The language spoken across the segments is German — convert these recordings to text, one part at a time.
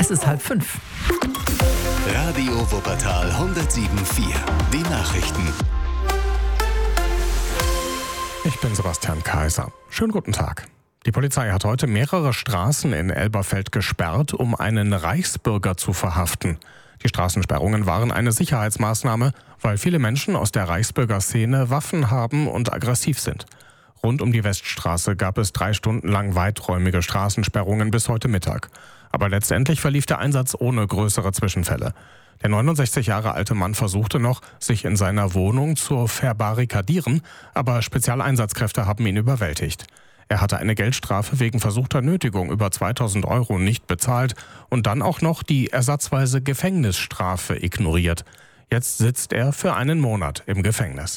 Es ist 4:30. Radio Wuppertal 107.4. Die Nachrichten. Ich bin Sebastian Kaiser. Schönen guten Tag. Die Polizei hat heute mehrere Straßen in Elberfeld gesperrt, um einen Reichsbürger zu verhaften. Die Straßensperrungen waren eine Sicherheitsmaßnahme, weil viele Menschen aus der Reichsbürgerszene Waffen haben und aggressiv sind. Rund um die Weststraße gab es 3 Stunden lang weiträumige Straßensperrungen bis heute Mittag. Aber letztendlich verlief der Einsatz ohne größere Zwischenfälle. Der 69 Jahre alte Mann versuchte noch, sich in seiner Wohnung zu verbarrikadieren, aber Spezialeinsatzkräfte haben ihn überwältigt. Er hatte eine Geldstrafe wegen versuchter Nötigung über 2.000 € nicht bezahlt und dann auch noch die ersatzweise Gefängnisstrafe ignoriert. Jetzt sitzt er für 1 Monat im Gefängnis.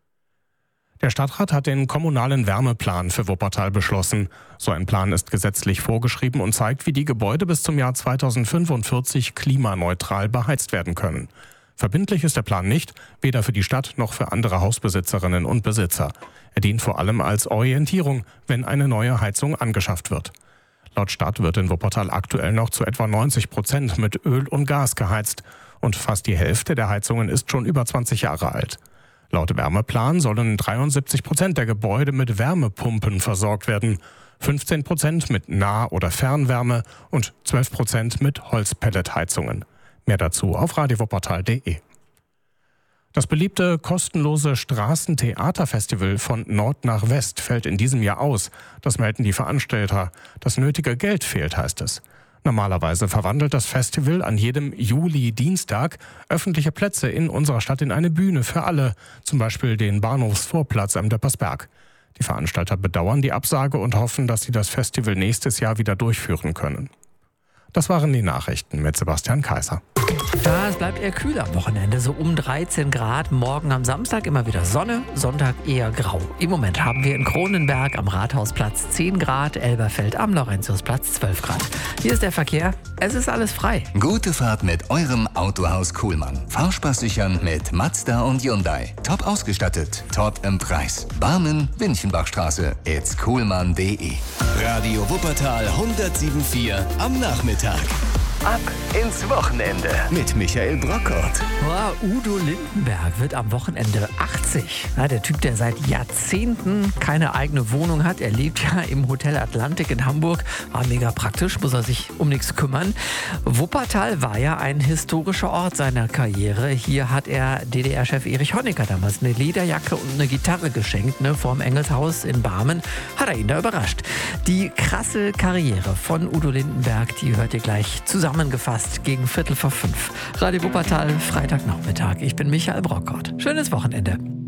Der Stadtrat hat den kommunalen Wärmeplan für Wuppertal beschlossen. So ein Plan ist gesetzlich vorgeschrieben und zeigt, wie die Gebäude bis zum Jahr 2045 klimaneutral beheizt werden können. Verbindlich ist der Plan nicht, weder für die Stadt noch für andere Hausbesitzerinnen und Besitzer. Er dient vor allem als Orientierung, wenn eine neue Heizung angeschafft wird. Laut Stadt wird in Wuppertal aktuell noch zu etwa 90% mit Öl und Gas geheizt und fast die Hälfte der Heizungen ist schon über 20 Jahre alt. Laut Wärmeplan sollen 73% der Gebäude mit Wärmepumpen versorgt werden, 15% mit Nah- oder Fernwärme und 12% mit Holzpelletheizungen. Mehr dazu auf radiowuppertal.de. Das beliebte kostenlose Straßentheaterfestival von Nord nach West fällt in diesem Jahr aus. Das melden die Veranstalter. Das nötige Geld fehlt, heißt es. Normalerweise verwandelt das Festival an jedem Juli-Dienstag öffentliche Plätze in unserer Stadt in eine Bühne für alle, zum Beispiel den Bahnhofsvorplatz am Döppersberg. Die Veranstalter bedauern die Absage und hoffen, dass sie das Festival nächstes Jahr wieder durchführen können. Das waren die Nachrichten mit Sebastian Kaiser. Es bleibt eher kühl am Wochenende, so um 13 Grad. Morgen am Samstag immer wieder Sonne, Sonntag eher grau. Im Moment haben wir in Kronenberg am Rathausplatz 10 Grad, Elberfeld am Laurentiusplatz 12 Grad. Hier ist der Verkehr, es ist alles frei. Gute Fahrt mit eurem Autohaus Kuhlmann. Fahrspaß sichern mit Mazda und Hyundai. Top ausgestattet, top im Preis. Barmen, Winchenbachstraße, itskuhlmann.de. Radio Wuppertal 107.4 am Nachmittag. Ab ins Wochenende mit Michael Brockert. Udo Lindenberg wird am Wochenende 80. Ja, der Typ, der seit Jahrzehnten keine eigene Wohnung hat. Er lebt ja im Hotel Atlantik in Hamburg. War mega praktisch, muss er sich um nichts kümmern. Wuppertal war ja ein historischer Ort seiner Karriere. Hier hat er DDR-Chef Erich Honecker damals eine Lederjacke und eine Gitarre geschenkt. Vorm Engelshaus in Barmen hat er ihn da überrascht. Die krasse Karriere von Udo Lindenberg, die hört ihr gleich zusammengefasst gegen 4:45. Radio Wuppertal, Freitagnachmittag. Ich bin Michael Brockert. Schönes Wochenende.